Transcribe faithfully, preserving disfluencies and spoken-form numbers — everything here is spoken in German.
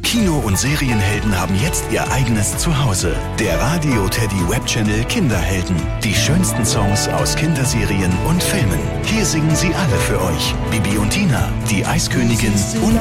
Kino- und Serienhelden haben jetzt ihr eigenes Zuhause. Der Radio Teddy Webchannel Kinderhelden. Die schönsten Songs aus Kinderserien und Filmen. Hier singen sie alle für euch. Bibi und Tina, die Eiskönigin und